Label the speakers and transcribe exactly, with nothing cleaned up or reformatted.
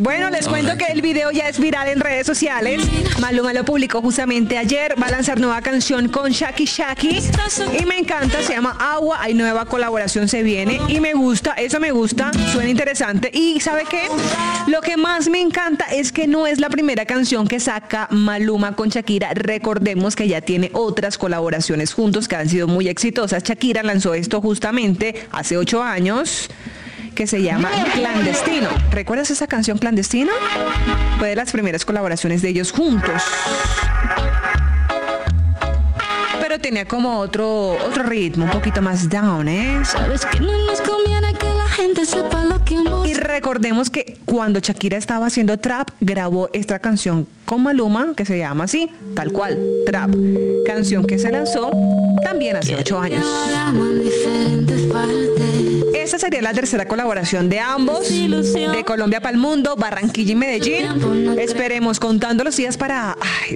Speaker 1: Bueno, les cuento que el video ya es viral en redes sociales. Maluma lo publicó justamente ayer. Va a lanzar nueva canción con Shaki Shaki. Y me encanta, se llama Agua. Hay nueva colaboración, se viene. Y me gusta, eso me gusta. Suena interesante. Y ¿sabe qué? Lo que más me encanta es que no es la primera canción que saca Maluma con Shakira. Recordemos que ya tiene otras colaboraciones juntos que han sido muy exitosas. Shakira lanzó esto justamente hace ocho años, que se llama Clandestino. ¿Recuerdas esa canción Clandestino? Fue de las primeras colaboraciones de ellos juntos. Pero tenía como otro otro ritmo, un poquito más down, ¿eh?
Speaker 2: Sabes que no nos conviene que la gente sepa lo que hemos...
Speaker 1: Y recordemos que cuando Shakira estaba haciendo trap, grabó esta canción con Maluma, que se llama así, tal cual, Trap. Canción que se lanzó también hace ocho años. Esta sería la tercera colaboración de ambos, de Colombia para el mundo, Barranquilla y Medellín. Esperemos, contando los días para... Ay,